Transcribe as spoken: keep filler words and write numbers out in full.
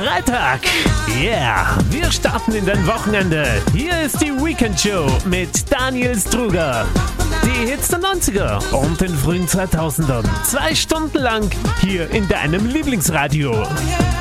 Freitag. Yeah, wir starten in dein Wochenende. Hier ist die Weekend Show mit Daniel Struger. Die Hits der neunziger und den frühen zweitausendern. Zwei Stunden lang hier in deinem Lieblingsradio.